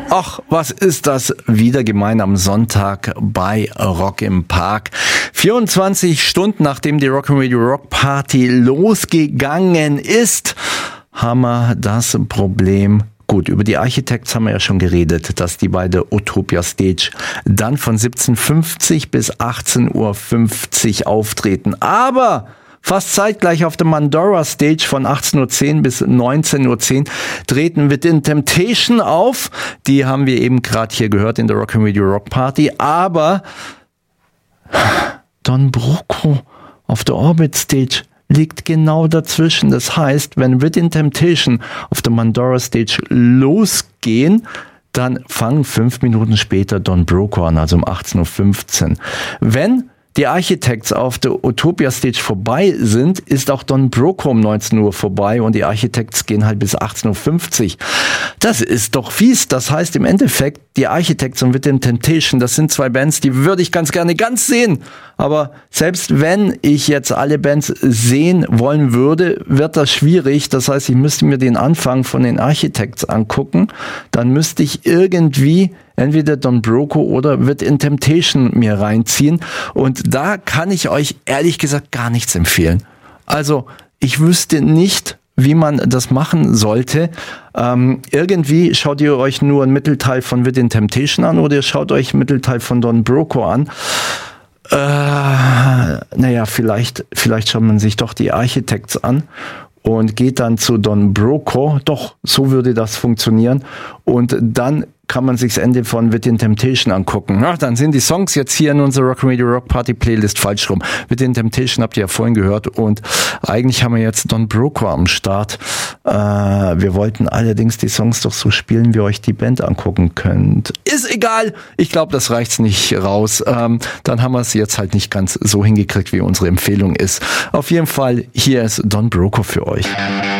Ach, was ist das wieder gemein am Sonntag bei Rock im Park. 24 Stunden nachdem die Rock'n'Radio Rock Party losgegangen ist, haben wir das Problem. Gut, über die Architects haben wir ja schon geredet, dass die bei der Utopia Stage dann von 17:50 bis 18:50 Uhr auftreten. Aber fast zeitgleich auf der Mandora Stage von 18:10 bis 19:10 treten Within Temptation auf. Die haben wir eben gerade hier gehört in der Rock'n'Radio Rock Party. Aber Don Broco auf der Orbit Stage liegt genau dazwischen. Das heißt, wenn Within Temptation auf der Mandora Stage losgehen, dann fangen 5 Minuten später Don Broco an, also um 18:15 Uhr. Wenn die Architects auf der Utopia Stage vorbei sind, ist auch Don Broco um 19 Uhr vorbei und die Architects gehen halt bis 18:50 Uhr. Das ist doch fies. Das heißt im Endeffekt, die Architects und Within Temptation, das sind zwei Bands, die würde ich ganz gerne ganz sehen. Aber selbst wenn ich jetzt alle Bands sehen wollen würde, wird das schwierig. Das heißt, ich müsste mir den Anfang von den Architects angucken. Dann müsste ich irgendwie entweder Don Broco oder Within Temptation mir reinziehen. Und da kann ich euch ehrlich gesagt gar nichts empfehlen. Also ich wüsste nicht, wie man das machen sollte. Irgendwie schaut ihr euch nur einen Mittelteil von Within Temptation an oder ihr schaut euch einen Mittelteil von Don Broco an. Naja, vielleicht schaut man sich doch die Architects an und geht dann zu Don Broco. Doch, so würde das funktionieren. Und dann kann man sich das Ende von Within Temptation angucken. Ja, dann sind die Songs jetzt hier in unserer Rock'n'Radio Rock Party Playlist falsch rum. Within Temptation habt ihr ja vorhin gehört und eigentlich haben wir jetzt Don Broco am Start. Wir wollten allerdings die Songs doch so spielen, wie ihr euch die Band angucken könnt. Ist egal. Ich glaube, das reicht's nicht raus. Dann haben wir es jetzt halt nicht ganz so hingekriegt, wie unsere Empfehlung ist. Auf jeden Fall, hier ist Don Broco für euch.